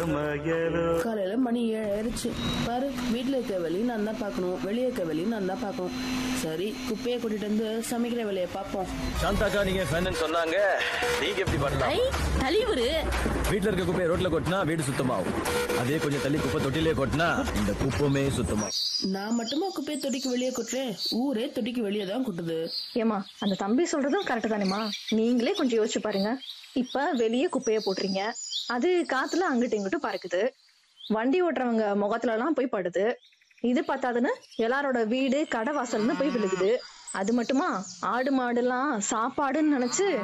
காலையில மணி 7 ஆயிடுச்சு. பாரு, வீட்டுல இருக்க வேலையும் நான் தான் பாக்கணும், வெளியே இருக்க வேலையும் நான் தான் பாக்கணும். சரி, குப்பையை கூட்டிட்டு வந்து சமைக்கிற வேலையை பார்ப்போம். சாந்தாக்கா நீங்க ஃபேன் சொன்னாங்க, நீங்க எப்படி பண்ணலாம்? தலைவரு வீட்டுல இருக்க குப்பையை ரோட்ல கொட்டினா வீடு சுத்தமாகும். அதே கொஞ்சம் தள்ளி குப்பை தொட்டிலே கொட்டினா இந்த குப்பமே சுத்தமாகும். நான் மட்டுமா குப்பையை தொட்டிக்கு வெளியே கொட்டுறேன்? ஊரே தொட்டிக்கு வெளியே தான் கொட்டுது. ஏமா, அந்த தம்பி சொல்றதும் கரெக்ட் தானேமா? நீங்களே கொஞ்சம் யோசிச்சு பாருங்க. இப்ப வெளியே குப்பைய போட்டுறீங்க, அது காத்துல அங்கிட்டு இங்கிட்டு பறக்குது, வண்டி ஓட்டுறவங்க முகத்துல எல்லாம் போய் படுது. இது பார்த்தாதுன்னு எல்லாரோட வீடு கடை வாசல்னு போய் விழுகுது. அது மட்டுமா, ஆடு மாடு எல்லாம் சாப்பாடுன்னு நினைச்சு